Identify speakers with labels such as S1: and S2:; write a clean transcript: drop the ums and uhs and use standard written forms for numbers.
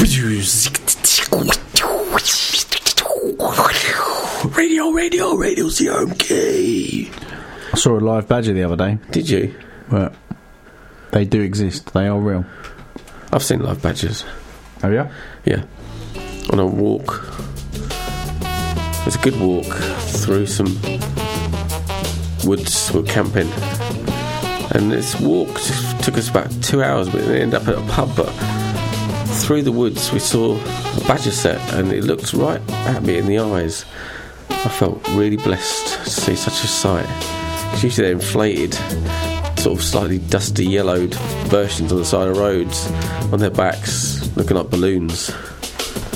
S1: Radio CMK.
S2: I saw a live badger the other day.
S1: Did you?
S2: Well, they do exist. They are real.
S1: I've seen live badgers.
S2: Oh yeah?
S1: Yeah. On a walk. It's a good walk through some woods. We're camping. And this walk took us about 2 hours, but we ended up at a pub. But through the woods, we saw a badger set, and it looked right at me in the eyes. I felt really blessed to see such a sight. Because usually they're inflated, sort of slightly dusty, yellowed versions on the side of roads, on their backs, looking like balloons.